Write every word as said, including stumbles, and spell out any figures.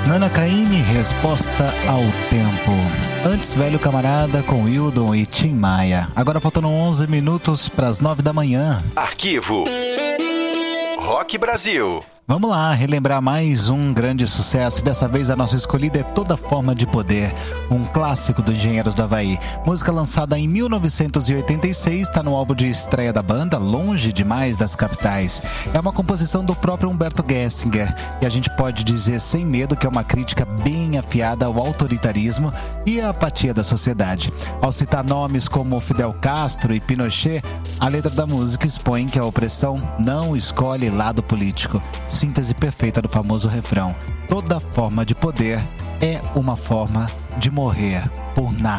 Nana Caymmi, Resposta ao Tempo. Antes, Velho Camarada com Wildon e Tim Maia. Agora faltando onze minutos para as nove da manhã. Arquivo Rock Brasil. Vamos lá, relembrar mais um grande sucesso. Dessa vez a nossa escolhida é Toda Forma de Poder, um clássico do Engenheiros do Havaí. Música lançada em mil novecentos e oitenta e seis, está no álbum de estreia da banda, Longe Demais das Capitais. É uma composição do próprio Humberto Gessinger, e a gente pode dizer sem medo que é uma crítica bem afiada ao autoritarismo e à apatia da sociedade. Ao citar nomes como Fidel Castro e Pinochet, a letra da música expõe que a opressão não escolhe lado político. Síntese perfeita do famoso refrão: toda forma de poder é uma forma de morrer por nada.